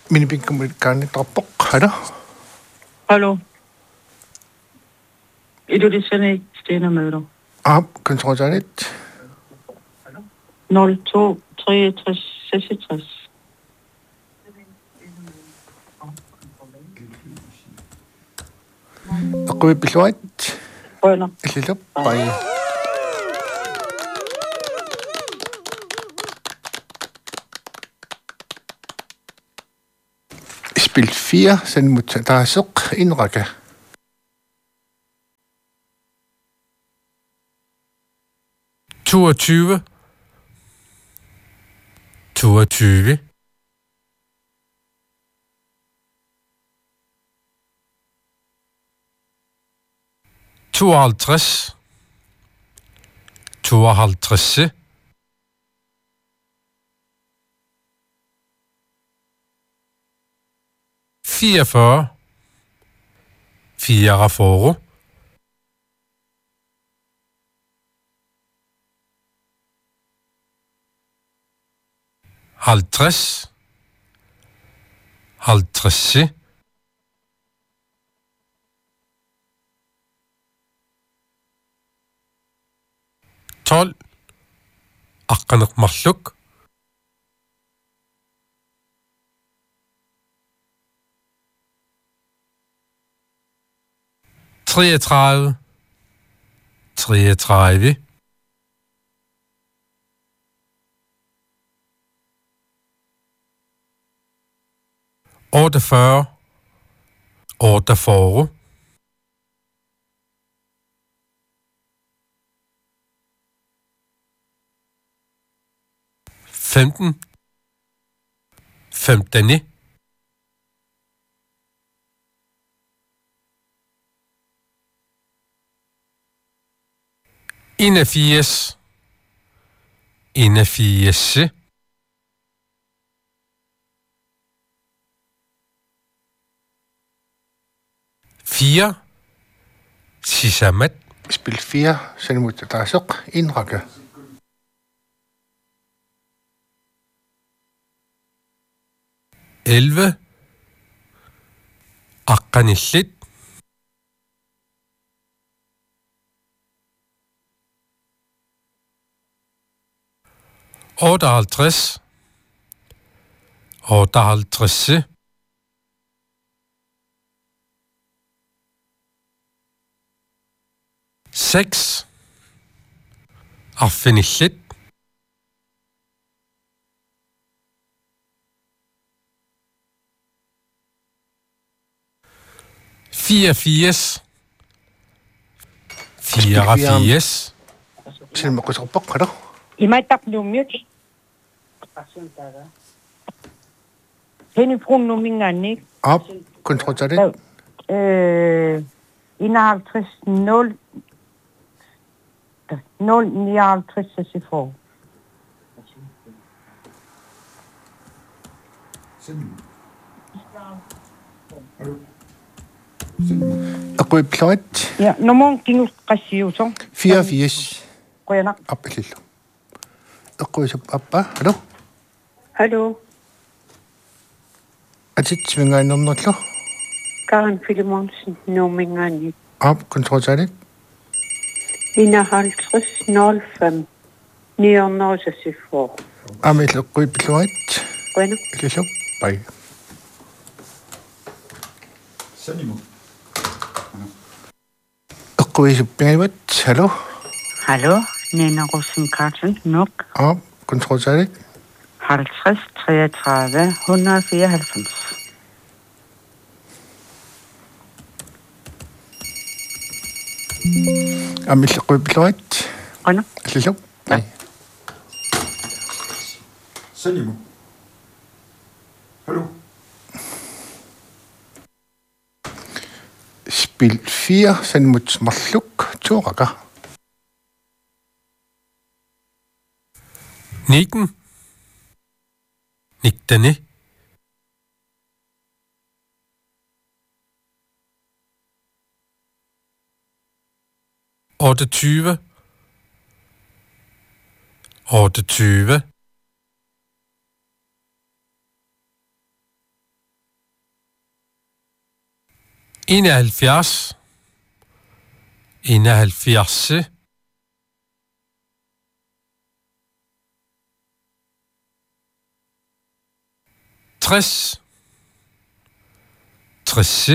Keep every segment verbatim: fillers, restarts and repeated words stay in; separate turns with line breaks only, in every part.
Minipinkamikkaani tarpoq hallo.
Hallo. Er du det sådan Stena Møller?
Ah, kontrolsanet.
nul to treogtres seksogtres.
Aqui pilluat.
Brønder.
Illup pai. Spil fire, send mod der er suq indrække.
toogtyve, toogtyve, tooghalvtreds, tooghalvtreds, fireogfyrre, fireogfyrre, halvtreds, halvtreds, tolv, aqqaneqmarluk, treogtredive, treogtredive, otteogfyrre, otteogfyrre, femten, femten, enogfirs, enogfirs, fire, sisamat,
Spil fire, send mod der er suq indrække.
elleve, aqqanillit, otteoghalvtreds, otteoghalvtreds, seks, arfinillit, fireogfirs, fireogfirs,
Send mod tarpoq hallo.
Imaitap numyuk. Hende brun numingani.
Ah, kontrolsanet.
Øh, enoghalvtreds nul nul nioghalvtreds seksogfyrre.
Aqui pilluat.
Ja, nummer kinus qasiuso.
fireogfirs.
Brønder.
Op illu. Aqui sup appa hallo.
Hallo,
Atit svingainnernerlu.
Karen Philemonsen, Numingani.
Op kontrolsanet.
enoghalvtreds nul fem nioghalvtreds.
Amil aqui pilluat.
Bueno,
Illu pai.
Sanimo.
Aqui suppingaivat hallo.
Hallo, Nina Rosenkarten, nok
Op kontrolsanet.
halvtreds treogtredive et hundrede og fireoghalvfems.
Amil aqui pilluat.
Brønder.
Illu pai.
Sanimo. Hallo.
Spil fire, send mod marluk toraga.
nitten, nitten, otteogtyve, otteogtyve, enoghalvfjerds, enoghalvfjerds, tres, tres,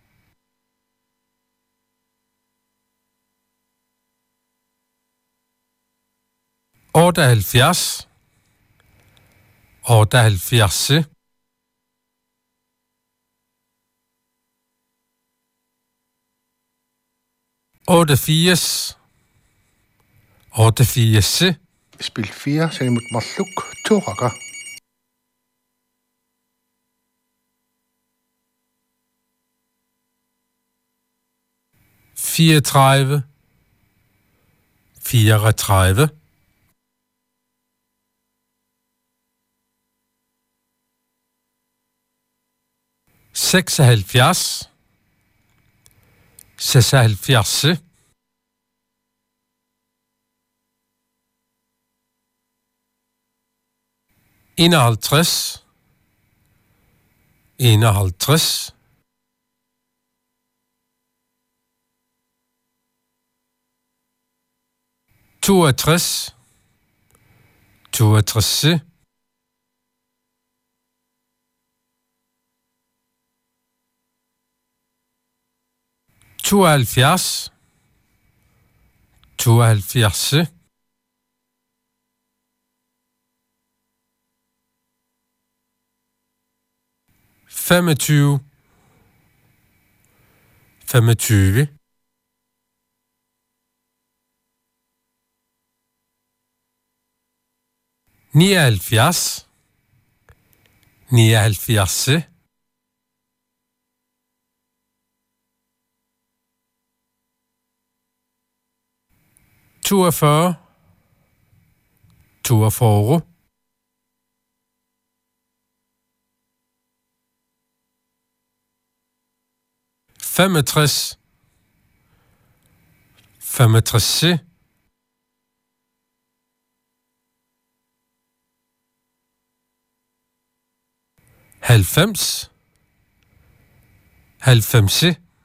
otteoghalvfjerds, otteoghalvfjerds, otteogfirs, otteogfirs,
Spil fire, send imod Marluk, to rækker.
fireogtredive, fireogtredive, seksoghalvfjerds, seksoghalvfjerds, enoghalvtreds, enoghalvtreds, toogtres, toogtres, tooghalvfjerds, tooghalvfjerds, femogtyve, femogtyve, nioghalvfjerds, nioghalvfjerds, toogfyrre, toogfyrre, femogtres, femogtres, halvfems, halvfems,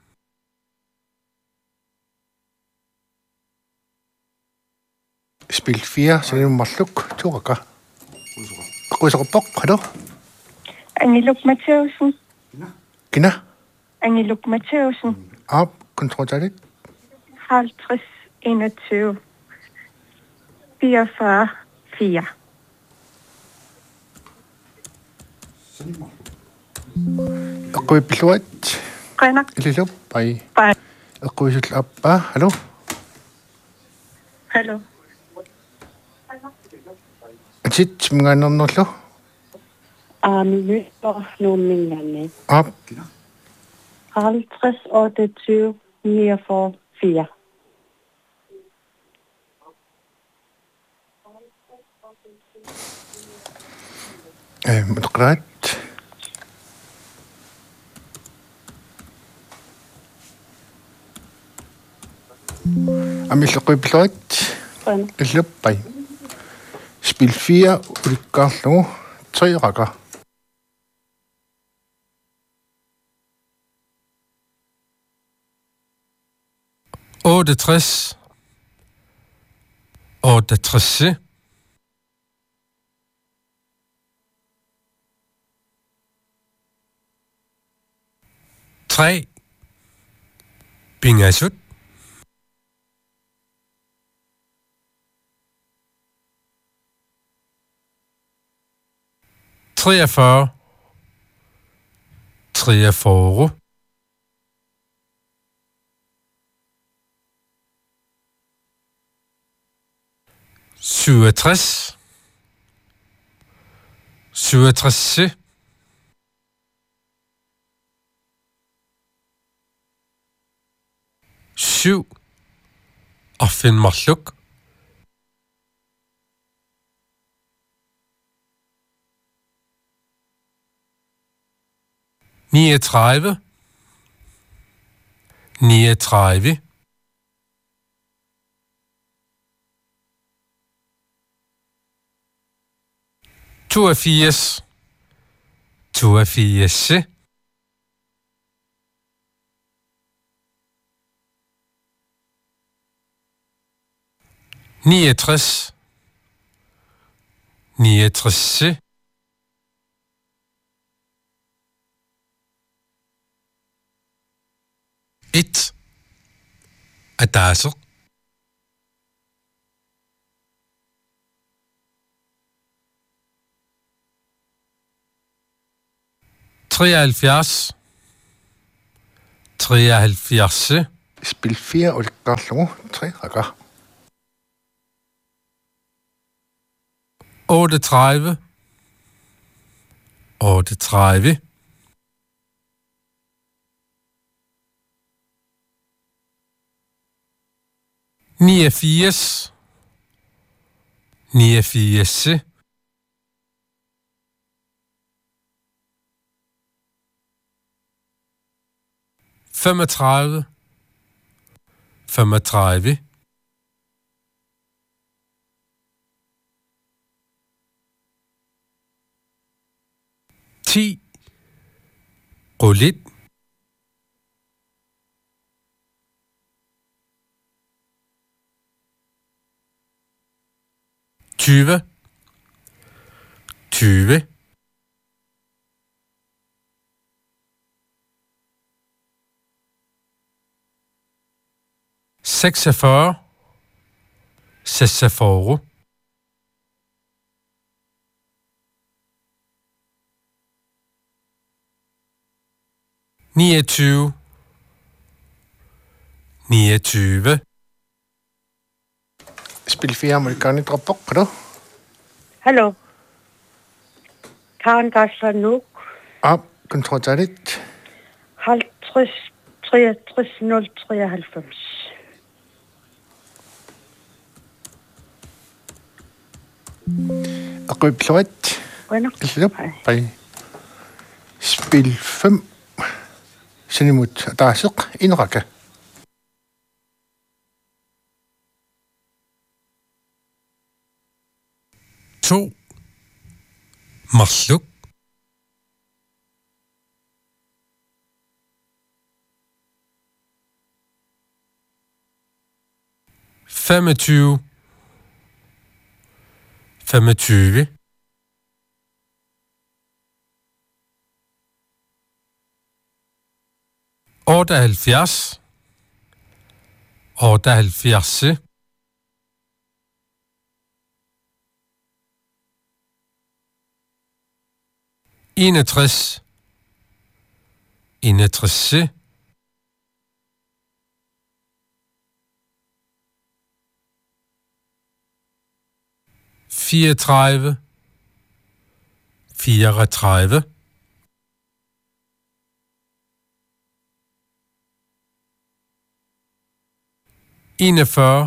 Spil fire, send imod Marluk, to rækker. Rysserupok, hallo?
Angeluk Matheusen.
Kina?
Angeluk Matheusen.
Op, kontroltaligt.
halvtreds, enogtyve, fireogfyrre, fire.
Akkuy piluat.
Renak.
Ililup, pai.
Pai.
Akkuy sul appa, hallo?
Hallo.
Atit, mga nanolo?
Amøber nominerne.
Op,
halvtreds, otteogtyve, niogfyrre, fire.
eh, mudqrat. Amil akkuy piluat.
Renak.
Ililup, pai. Spil fire, ulikkarlugu, tre rækker.
otteogtres, otteogtres, tre, bingasut, treogfyrre, treogfyrre, syvogtres, syvogtres, syv, og find Marluk. niogtredive, niogtredive, toogfirs, toogfirs, niogtres, niogtres, et, adasser, treoghalvfjerds, treoghalvfjerds,
Spil fire ulqarlugu treqaqa.
otteogtredive, otteogtredive, niogfirs, niogfirs, femogtredive, femogtredive, ti, rullet, tyve, tyve, seksogfyrre, seksogfyrre, niogtyve, niogtyve,
Spil fire mulqarni droppoqqalu.
Hallo. Karen Gassler Nuuk.
Op, kontroltalit.
halvtreds, treogtres, nul treoghalvfems.
Aqipluat.
Bueno.
Illup.
Hej.
Pai. Spil fem. Sinimut adasseq inraqa.
to, marsluk, femogtyve, femogtyve, otteoghalvfjerds, otteoghalvfjerds, enogtres, enogtres, fireogtredive, fireogtredive, enogfyrre,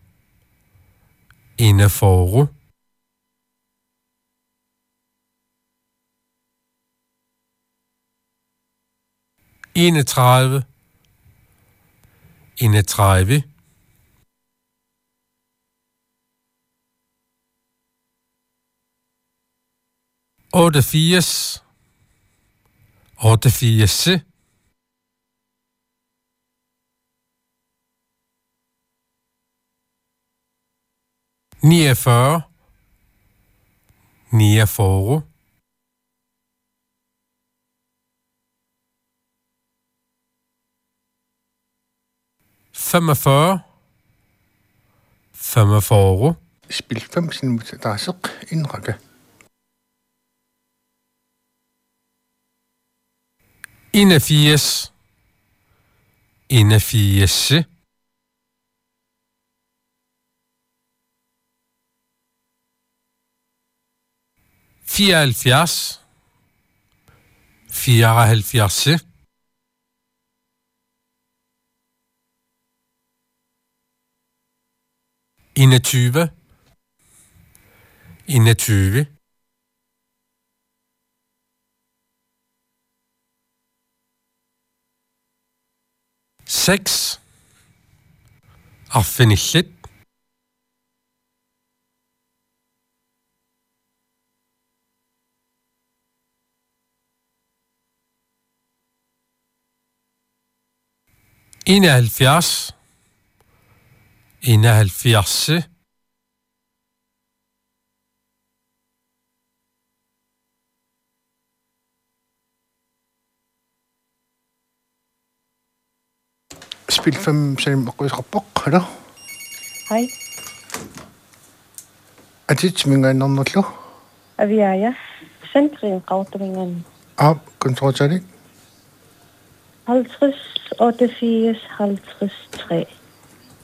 enogfyrre, enogtredive, enogtredive, otteogfirs, otteogfirs, niogfyrre, niogfyrre, femogfyrre, femogfyrre,
Spil fem sinimut adasseq inraqa.
enogfirs, enogfirs, fireoghalvfjerds, fireoghalvfjerds, enogtyve, enogtyve, seks, arfinillit, enoghalvfjerds, enoghalvfjerds,
spil fem sanim aquisarpoq hallo.
Hej.
Atit mingainarnerlu.
Aviaja. Centrin qautumingan.
Ah, kontroltalik.
halvtreds otteogfirs halvtreds tre.